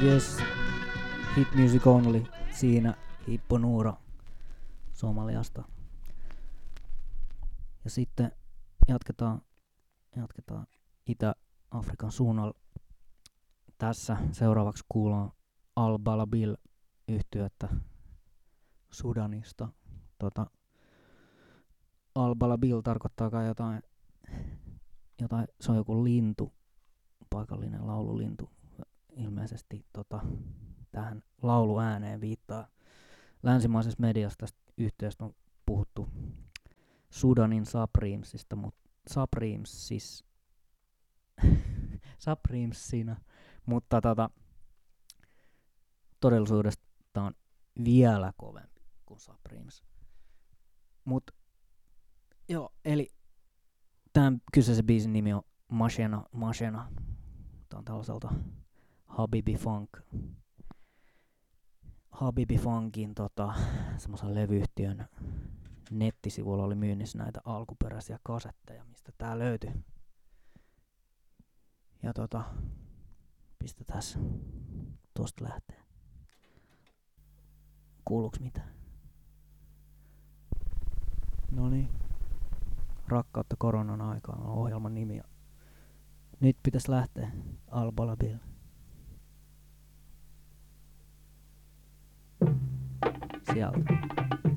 Yes, Hit Music Only, siinä Hippo Nuura Somaliasta. Ja sitten jatketaan Itä-Afrikan suunnalla. Tässä seuraavaksi kuullaan Al Balabil -yhtyettä Sudanista. Al Balabil tarkoittaa kai jotain, se on joku lintu, paikallinen laululintu. Ilmeisesti tähän lauluääneen viittaa. Länsimaisessa mediassa tästä yhtyeestä on puhuttu Sudanin Supremesista, Supremesina, mutta todellisuudessa tää on vielä kovempi kuin Supremes. Mut joo, eli tämän kyseisen biisin nimi on Mashena. Tää on tällaiselta Habibi Funkin semmoisen levyyhtiön nettisivuilla oli myynnissä näitä alkuperäisiä kasetteja, mistä tää löytyi. Ja pistetäs tosta lähtee. Kuuluuks mitään? Noniin. Rakkautta koronan aikaan on ohjelman nimi. Nyt pitäis lähteä. Al Balabil. Sieltä.